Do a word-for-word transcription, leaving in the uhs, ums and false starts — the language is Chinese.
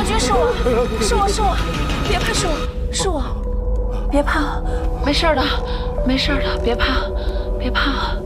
君，是我，是我是我，别怕，是我是我，别怕，没事的，没事的，别怕，别怕。